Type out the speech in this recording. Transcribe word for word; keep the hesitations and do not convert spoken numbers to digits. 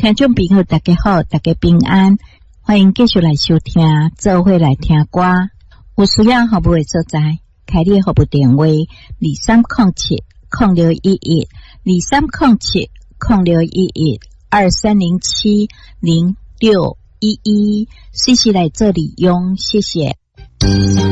听众朋友大家好，大家平安，欢迎继续来收听，做伙来听歌。有需要服务的所在，开立服务电话二三零七零六一一二三零七零六一一二三零七零六一一，随时来做利用，谢谢。